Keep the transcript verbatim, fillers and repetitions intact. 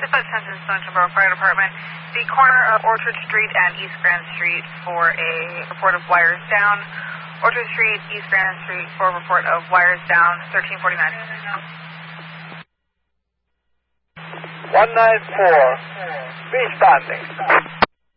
Dispatch Attention Stoneboro Fire Department. The corner of Orchard Street and East Grand Street for a report of wires down. Orchard Street, East Grand Street for a report of wires down, thirteen forty-nine. one nine four, be standing.